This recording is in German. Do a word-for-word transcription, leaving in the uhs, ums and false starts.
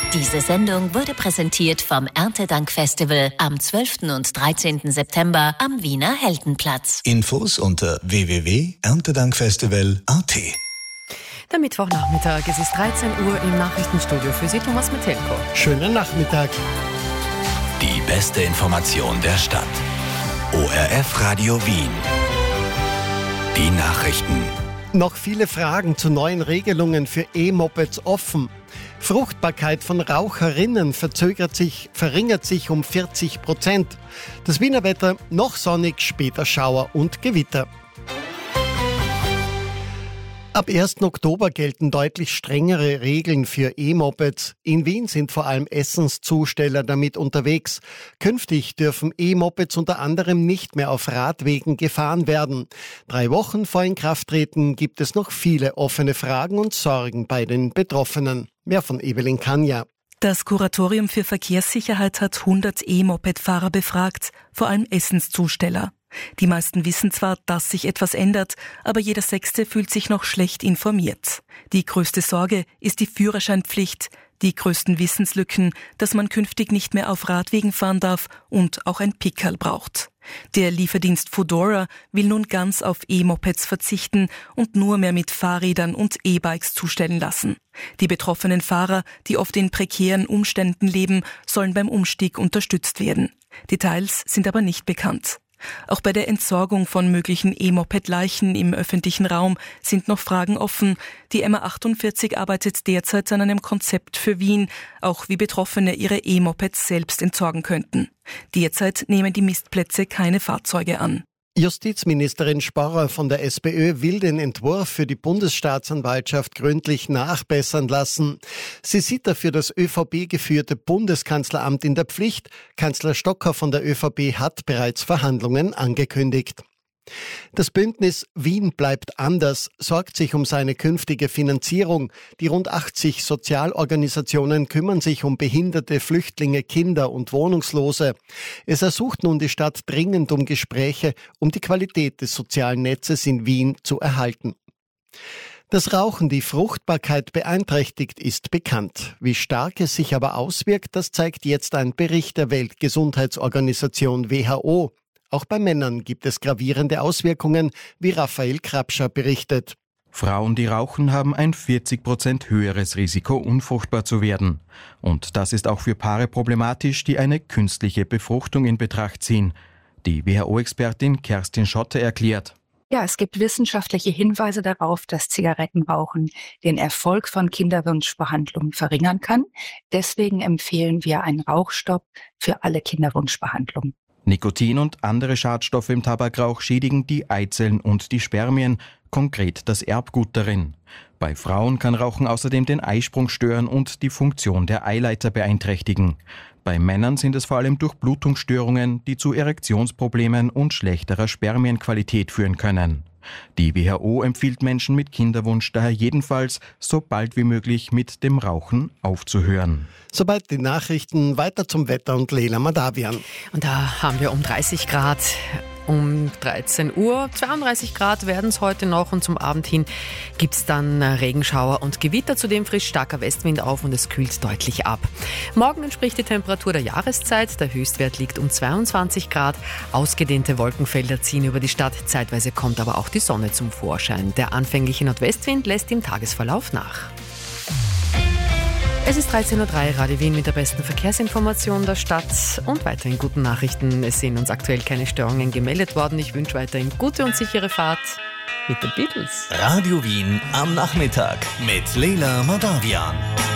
Diese Sendung wurde präsentiert vom Erntedankfestival am zwölften und dreizehnten September am Wiener Heldenplatz. Infos unter w w w punkt erntedankfestival punkt a t. Der Mittwochnachmittag, es ist dreizehn Uhr im Nachrichtenstudio für Sie, Thomas Metelko. Schönen Nachmittag. Die beste Information der Stadt. O R F Radio Wien. Die Nachrichten. Noch viele Fragen zu neuen Regelungen für E-Mopeds offen. Fruchtbarkeit von Raucherinnen verzögert sich, verringert sich um vierzig Prozent. Das Wiener Wetter noch sonnig, später Schauer und Gewitter. Ab ersten Oktober gelten deutlich strengere Regeln für E-Mopeds. In Wien sind vor allem Essenszusteller damit unterwegs. Künftig dürfen E-Mopeds unter anderem nicht mehr auf Radwegen gefahren werden. Drei Wochen vor Inkrafttreten gibt es noch viele offene Fragen und Sorgen bei den Betroffenen. Mehr von Evelyn Kanja. Das Kuratorium für Verkehrssicherheit hat hundert E-Moped-Fahrer befragt, vor allem Essenszusteller. Die meisten wissen zwar, dass sich etwas ändert, aber jeder Sechste fühlt sich noch schlecht informiert. Die größte Sorge ist die Führerscheinpflicht, die größten Wissenslücken, dass man künftig nicht mehr auf Radwegen fahren darf und auch ein Pickerl braucht. Der Lieferdienst Foodora will nun ganz auf E-Mopeds verzichten und nur mehr mit Fahrrädern und E-Bikes zustellen lassen. Die betroffenen Fahrer, die oft in prekären Umständen leben, sollen beim Umstieg unterstützt werden. Details sind aber nicht bekannt. Auch bei der Entsorgung von möglichen E-Moped-Leichen im öffentlichen Raum sind noch Fragen offen. Die M A achtundvierzig arbeitet derzeit an einem Konzept für Wien, auch wie Betroffene ihre E-Mopeds selbst entsorgen könnten. Derzeit nehmen die Mistplätze keine Fahrzeuge an. Justizministerin Sporrer von der SPÖ will den Entwurf für die Bundesstaatsanwaltschaft gründlich nachbessern lassen. Sie sieht dafür das ÖVP geführte Bundeskanzleramt in der Pflicht. Kanzler Stocker von der ÖVP hat bereits Verhandlungen angekündigt. Das Bündnis Wien bleibt anders sorgt sich um seine künftige Finanzierung. Die rund achtzig Sozialorganisationen kümmern sich um Behinderte, Flüchtlinge, Kinder und Wohnungslose. Es ersucht nun die Stadt dringend um Gespräche, um die Qualität des sozialen Netzes in Wien zu erhalten. Dass Rauchen die Fruchtbarkeit beeinträchtigt, ist bekannt. Wie stark es sich aber auswirkt, das zeigt jetzt ein Bericht der Weltgesundheitsorganisation W H O. Auch bei Männern gibt es gravierende Auswirkungen, wie Raphael Krapscher berichtet. Frauen, die rauchen, haben ein vierzig Prozent höheres Risiko, unfruchtbar zu werden. Und das ist auch für Paare problematisch, die eine künstliche Befruchtung in Betracht ziehen. Die W H O-Expertin Kerstin Schotte erklärt. Ja, es gibt wissenschaftliche Hinweise darauf, dass Zigarettenrauchen den Erfolg von Kinderwunschbehandlungen verringern kann. Deswegen empfehlen wir einen Rauchstopp für alle Kinderwunschbehandlungen. Nikotin und andere Schadstoffe im Tabakrauch schädigen die Eizellen und die Spermien, konkret das Erbgut darin. Bei Frauen kann Rauchen außerdem den Eisprung stören und die Funktion der Eileiter beeinträchtigen. Bei Männern sind es vor allem Durchblutungsstörungen, die zu Erektionsproblemen und schlechterer Spermienqualität führen können. Die W H O empfiehlt Menschen mit Kinderwunsch daher jedenfalls, so bald wie möglich mit dem Rauchen aufzuhören. Soweit die Nachrichten, weiter zum Wetter und Leila Madavian. Und da haben wir um dreißig Grad. Um dreizehn Uhr, zweiunddreißig Grad werden es heute noch und zum Abend hin gibt es dann Regenschauer und Gewitter, zudem frisch starker Westwind auf und es kühlt deutlich ab. Morgen entspricht die Temperatur der Jahreszeit, der Höchstwert liegt um zweiundzwanzig Grad, ausgedehnte Wolkenfelder ziehen über die Stadt, zeitweise kommt aber auch die Sonne zum Vorschein. Der anfängliche Nordwestwind lässt im Tagesverlauf nach. Es ist dreizehn Uhr drei, Radio Wien mit der besten Verkehrsinformation der Stadt und weiterhin guten Nachrichten. Es sind uns aktuell keine Störungen gemeldet worden. Ich wünsche weiterhin gute und sichere Fahrt mit den Beatles. Radio Wien am Nachmittag mit Leila Madavian.